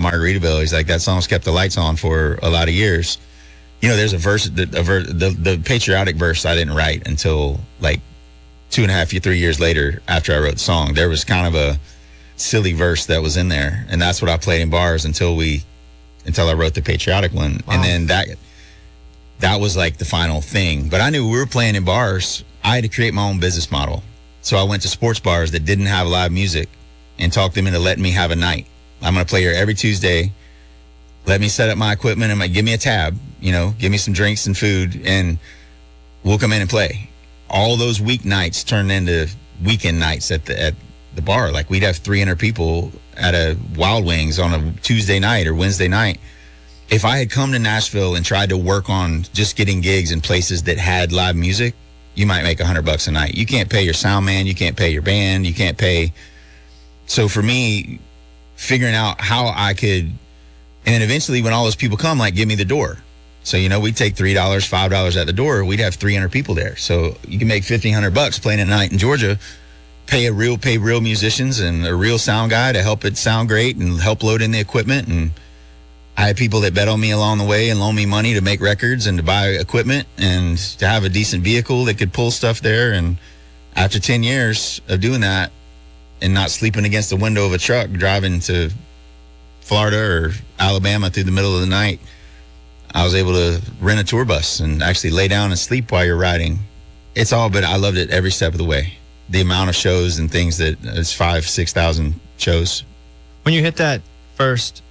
Margaritaville. He's like, that song's kept the lights on for a lot of years. You know, there's a verse, the patriotic verse I didn't write until like 2.5 3 years later after I wrote the song. There was kind of a silly verse that was in there, and that's what I played in bars until I wrote the patriotic one. Wow. And then that was like the final thing. But I knew we were playing in bars. I had to create my own business model. So I went to sports bars that didn't have live music and talked them into letting me have a night. I'm going to play here every Tuesday. Let me set up my equipment and give me a tab, give me some drinks and food, and we'll come in and play. All those weeknights turned into weekend nights at the bar. Like, we'd have 300 people at a Wild Wings on a Tuesday night or Wednesday night. If I had come to Nashville and tried to work on just getting gigs in places that had live music, you might make $100 a night. You can't pay your sound man. You can't pay your band. You can't pay. So for me, figuring out how I could, and then eventually when all those people come, like, give me the door. So, we'd take $3, $5 at the door. We'd have 300 people there. So you can make $1,500 playing at night in Georgia. Pay real musicians and a real sound guy to help it sound great and help load in the equipment. And I had people that bet on me along the way and loan me money to make records and to buy equipment and to have a decent vehicle that could pull stuff there. And after 10 years of doing that and not sleeping against the window of a truck driving to Florida or Alabama through the middle of the night, I was able to rent a tour bus and actually lay down and sleep while you're riding. But I loved it every step of the way. The amount of shows and things that it's 5,000-6,000 shows. When you hit that first,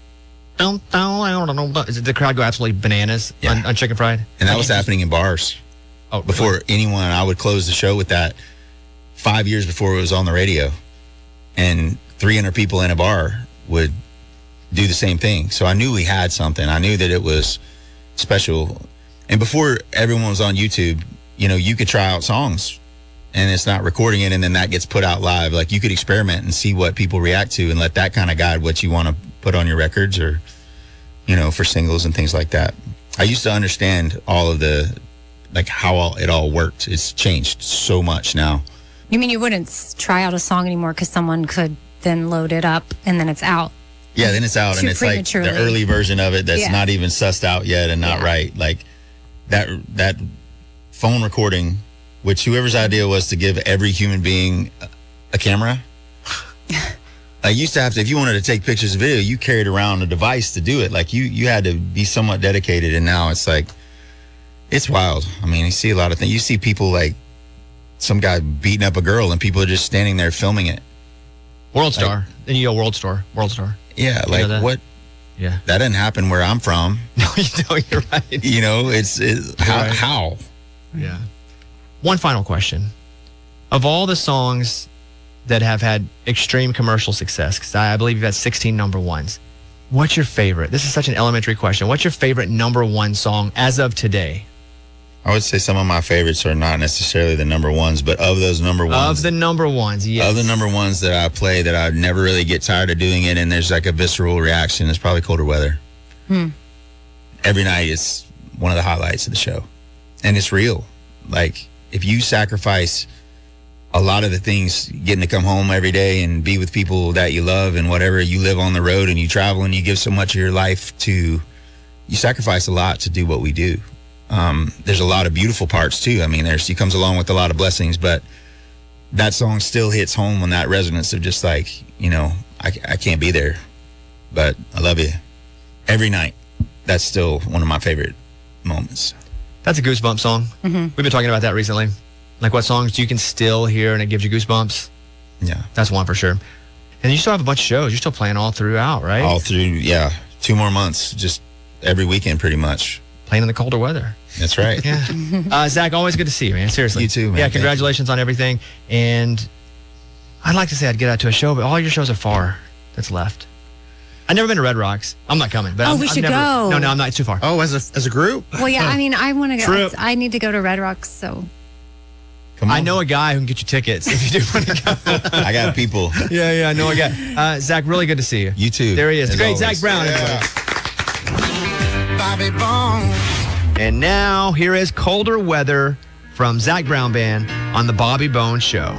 the crowd go absolutely bananas on Chicken Fried? And that was happening in bars. Oh, before really? anyone, I would close the show with that 5 years before it was on the radio. And 300 people in a bar would do the same thing. So I knew we had something. I knew that it was special. And before everyone was on YouTube, you could try out songs and it's not recording it, and then that gets put out live. Like, you could experiment and see what people react to and let that kind of guide what you want to put on your records or, for singles and things like that. I used to understand all of how it all worked. It's changed so much now. You mean you wouldn't try out a song anymore because someone could then load it up and then it's out? Yeah, then it's out, and it's like the early version of it that's not even sussed out yet and not right. Like, that phone recording, which whoever's idea was to give every human being a camera. I used to have to, if you wanted to take pictures of video, you carried around a device to do it. Like, you had to be somewhat dedicated, and now it's like, it's wild. I mean, you see a lot of things. You see people like some guy beating up a girl, and people are just standing there filming it. World Star. Then you go World Star. Yeah, like, what? Yeah. That didn't happen where I'm from. No, you're right. It's how? Yeah. One final question. Of all the songs that have had extreme commercial success, because I believe you've had 16 number ones, what's your favorite? This is such an elementary question. What's your favorite number one song as of today? I would say some of my favorites are not necessarily the number ones, but of those number ones. Of the number ones, yes. Of the number ones that I play that I never really get tired of doing it, and there's like a visceral reaction, it's probably Colder Weather. Every night is one of the highlights of the show. And it's real. Like, if you sacrifice a lot of the things, getting to come home every day and be with people that you love and whatever, you live on the road and you travel and you give so much of your life to, you sacrifice a lot to do what we do. There's a lot of beautiful parts too. I mean, it comes along with a lot of blessings, but that song still hits home on that resonance of just like, I can't be there, but I love you. Every night. That's still one of my favorite moments. That's a goosebump song. We've been talking about that recently. Like, what songs you can still hear and it gives you goosebumps? Yeah. That's one for sure. And you still have a bunch of shows. You're still playing all throughout, right? All through, yeah. 2 more months, just every weekend pretty much. Playing in the colder weather. That's right. Yeah. Zach, always good to see you, man. Seriously. You too, man. Yeah, congratulations on everything. And I'd like to say I'd get out to a show, but all your shows are far that's left. I've never been to Red Rocks. I'm not coming. But we should go. No, I'm not. It's too far. Oh, as a group? Well, yeah, I mean, I want to go. Trip. I need to go to Red Rocks, so. Come on. I know a guy who can get you tickets if you do want to go. I got people. Yeah, I know a guy. Zach, really good to see you. You too. There he is. Great, always. Zach Brown. Yeah. Bobby Bones. And now, here is Colder Weather from Zach Brown Band on the Bobby Bones Show.